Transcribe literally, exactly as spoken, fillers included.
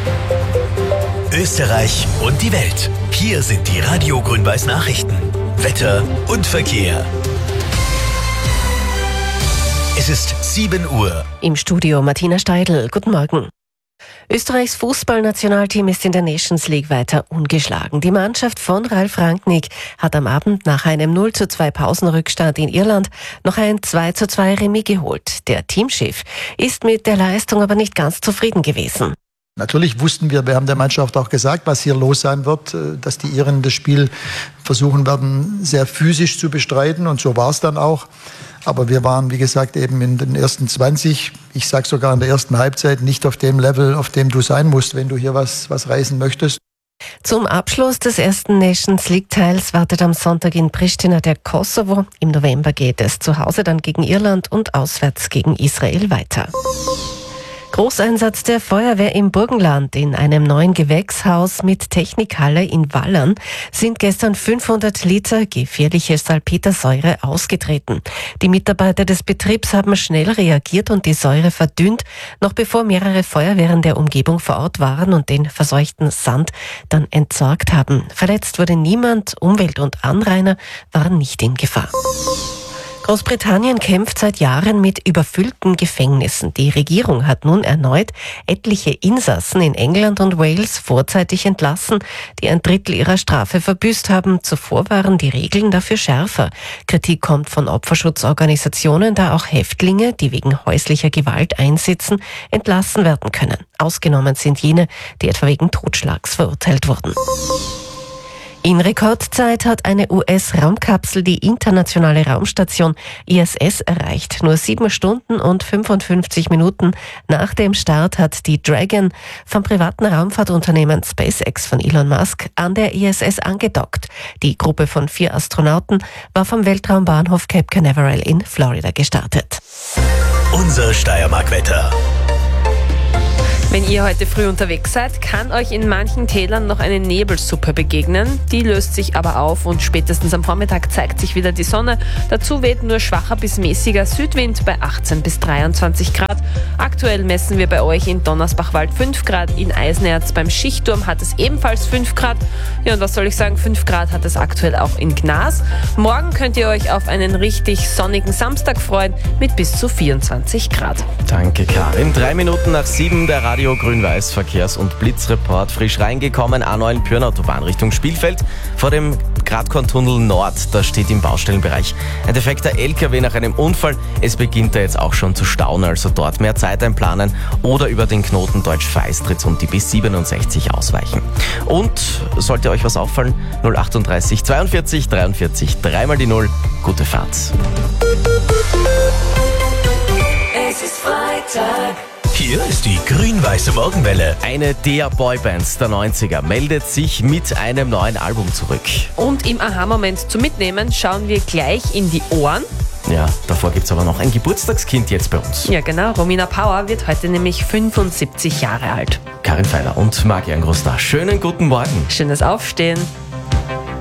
Österreich und die Welt. Hier sind die Radio Grün-Weiß Nachrichten. Wetter und Verkehr. Es ist sieben Uhr. Im Studio Martina Steidl. Guten Morgen. Österreichs Fußballnationalteam ist in der Nations League weiter ungeschlagen. Die Mannschaft von Ralf Rangnick hat am Abend nach einem null zu zwei Pausenrückstand in Irland noch ein zwei zu zwei Remis geholt. Der Teamchef ist mit der Leistung aber nicht ganz zufrieden gewesen. Natürlich wussten wir, wir haben der Mannschaft auch gesagt, was hier los sein wird, dass die Iren das Spiel versuchen werden, sehr physisch zu bestreiten, und so war es dann auch. Aber wir waren, wie gesagt, eben in den ersten zwanzig, ich sage sogar in der ersten Halbzeit, nicht auf dem Level, auf dem du sein musst, wenn du hier was, was reißen möchtest. Zum Abschluss des ersten Nations League-Teils wartet am Sonntag in Pristina der Kosovo. Im November geht es zu Hause dann gegen Irland und auswärts gegen Israel weiter. Großeinsatz der Feuerwehr im Burgenland. In einem neuen Gewächshaus mit Technikhalle in Wallern sind gestern fünfhundert Liter gefährliche Salpetersäure ausgetreten. Die Mitarbeiter des Betriebs haben schnell reagiert und die Säure verdünnt, noch bevor mehrere Feuerwehren der Umgebung vor Ort waren und den verseuchten Sand dann entsorgt haben. Verletzt wurde niemand, Umwelt und Anrainer waren nicht in Gefahr. Großbritannien kämpft seit Jahren mit überfüllten Gefängnissen. Die Regierung hat nun erneut etliche Insassen in England und Wales vorzeitig entlassen, die ein Drittel ihrer Strafe verbüßt haben. Zuvor waren die Regeln dafür schärfer. Kritik kommt von Opferschutzorganisationen, da auch Häftlinge, die wegen häuslicher Gewalt einsitzen, entlassen werden können. Ausgenommen sind jene, die etwa wegen Totschlags verurteilt wurden. In Rekordzeit hat eine U S-Raumkapsel die internationale Raumstation I S S erreicht. Nur sieben Stunden und fünfundfünfzig Minuten nach dem Start hat die Dragon vom privaten Raumfahrtunternehmen SpaceX von Elon Musk an der I S S angedockt. Die Gruppe von vier Astronauten war vom Weltraumbahnhof Cape Canaveral in Florida gestartet. Unser Steiermark-Wetter. Wenn ihr heute früh unterwegs seid, kann euch in manchen Tälern noch eine Nebelsuppe begegnen. Die löst sich aber auf und spätestens am Vormittag zeigt sich wieder die Sonne. Dazu weht nur schwacher bis mäßiger Südwind bei achtzehn bis dreiundzwanzig Grad. Aktuell messen wir bei euch in Donnersbachwald fünf Grad, in Eisenerz beim Schichtturm hat es ebenfalls fünf Grad. Ja, und was soll ich sagen, fünf Grad hat es aktuell auch in Gnas. Morgen könnt ihr euch auf einen richtig sonnigen Samstag freuen mit bis zu vierundzwanzig Grad. Danke, Karin. Drei Minuten nach sieben, der Radio Grün-Weiß Verkehrs- und Blitzreport. Frisch reingekommen, A neun Pürnautobahn Richtung Spielfeld. Vor dem Gradkorntunnel Nord, da steht im Baustellenbereich ein defekter L K W nach einem Unfall. Es beginnt da jetzt auch schon zu stauen, also dort mehr Zeit einplanen oder über den Knoten Deutsch-Feistritz und die B siebenundsechzig ausweichen. Und sollte euch was auffallen, null achtunddreißig zweiundvierzig dreiundvierzig, dreimal die Null. Gute Fahrt. Es ist Freitag. Hier ist die grün-weiße Morgenwelle. Eine der Boybands der neunziger meldet sich mit einem neuen Album zurück. Und im Aha-Moment zum Mitnehmen schauen wir gleich in die Ohren. Ja, davor gibt's aber noch ein Geburtstagskind jetzt bei uns. Ja genau, Romina Power wird heute nämlich fünfundsiebzig Jahre alt. Karin Feiler und Marian Groß da. Schönen guten Morgen. Schönes Aufstehen.